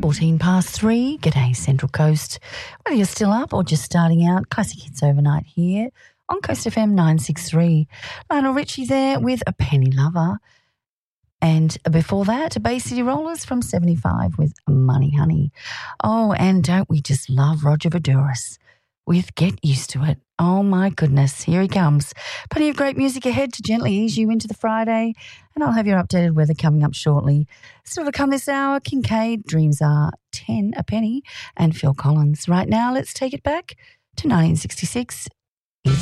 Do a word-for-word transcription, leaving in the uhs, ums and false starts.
fourteen past three. G'day, Central Coast. Whether you're still up or just starting out, Classic Hits Overnight here on Coast F M nine sixty-three. Lionel Richie there with A Penny Lover. And before that, Bay City Rollers from seventy-five with Money Honey. Oh, and don't we just love Roger Voudouris with Get Used to It. Oh, my goodness, here he comes. Plenty of great music ahead to gently ease you into the Friday, and I'll have your updated weather coming up shortly. Still to come this hour, Kincaid, Dreams Are ten a Penny, and Phil Collins. Right now, let's take it back to nineteen sixty-six,